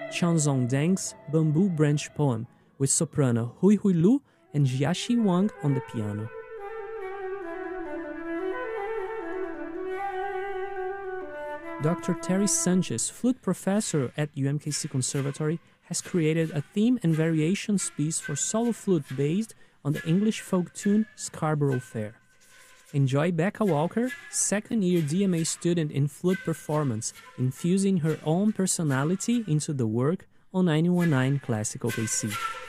Chanzong Deng's Bamboo Branch Poem, with soprano Hui Hui Lu and Jiaxi Wang on the piano. Dr. Terry Sanchez, flute professor at UMKC Conservatory, has created a theme and variations piece for solo flute based on the English folk tune Scarborough Fair. Enjoy Becca Walker, second-year DMA student in flute performance, infusing her own personality into the work on 919 Classical KC.